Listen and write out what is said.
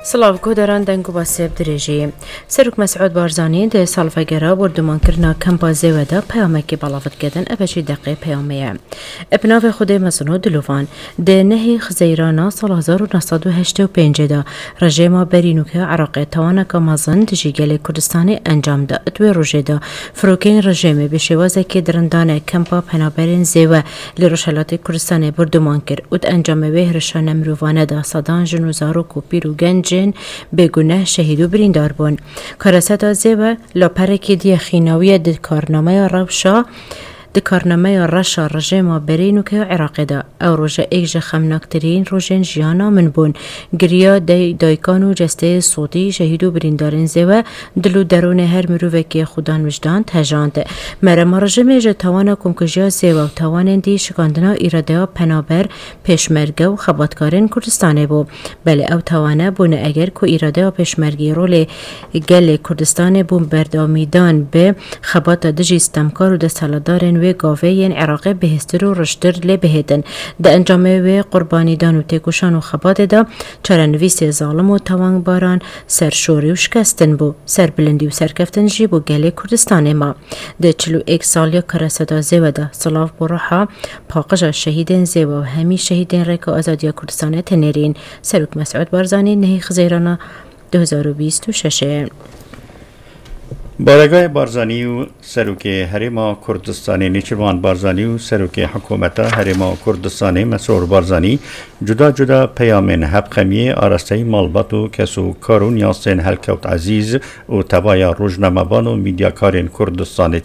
سلااوکۆ دەران دەنگ و باسێب درێژی سەرک مەسعود بارزانی دێ ساڵڤەگەرە بردومانکردنا کەمپا زێوەدا پەیامێکی بەڵاوتکردن ئەبەشی دەقێ پەیامەیە ئەپناوێ خودێ مەزنۆ دلوڤان دێ نەهی خزەیرانە ساڵ 1985دا ڕژێما بەرینوکە عراقێ تەوانەکە مەزن دژی گەلێ کوردستانی ئەنجامدا ئەتوێ ڕۆژێدا فرۆکەین ڕژێمێ بێشێوازێکی درندانە کەمپا پەنابەرێن زێوە لە ڕۆژهەڵاتی کوردستانی بردومان کرد وت ئەنجامەوێ هرشانە مرۆڤانەدا سەدان ژن و زارۆک و پیر و گەنجên بێگونە شەهید و بریندار بوون کارەسەتا زێوە لاپەرێکی دیە خیناویە دکارنامەیە ڕەوشە دکارنامەیە ڕەشە ڕژێما بەرینوکە عێراقیدا ئەو ڕۆژە ئێکژە خەمناکترین ڕۆژێن ژیانا من بوون گریا دایکان و جەستەیە سۆتی شەهید و بریندارên زێوە دل و دەرونێ هەر مرۆڤێکی خودان وجدان هەژاند مەرەما ڕژێمێژە تاوانە کۆمکوژیا زێوە و تاوانên دی شکاندنا ئیرادەیە پەنابەر پێشمەرگە و خەباتکارên کوردستانê بوو بەلێ ئەو تاوانە بوونە ئەگەر کو ئیرادەیە پێشمەرگی ڕۆلێ گەلێ کوردستانê بوون بەردەوامیدان بێ خەباتە دژی ستەمکار و دەسەڵاتدارên وێ گاڤەیەن عێراقی بەهێزتر و ڕشتر لێ بهێدن دە ئەنجامێ وێ قوربانیدان و تێکوشان و خەباتێدا چارەنویسێ زاڵم و تەوانگباران سەرشۆری و شکەستن بوو سەربلندی و سەرکەفتن ژی بۆ گەلێ کوردستانê ما دە 41 ساڵیە کەرەسەدا زێوەدا سڵاو بۆ ڕەحا پاقژە شەهیدên زێوە و هەمی شەهیدên ڕێکە ئازادیە کوردستانê تەنێرین سەرک مەسعود بارزانی نهی خزەیرانە 2026 بارگاه بارزانی و سروک هرما کردستانی نیچوان بارزانی و سروک حکومت هرما کردستانی مسرور بارزانی جدا جدا پیامین حبخمی آراسته مالبات و کسو کارون یاسین هلکوت عزیز و تبایا روزنامه‌بان و میدیاکارین کردستانی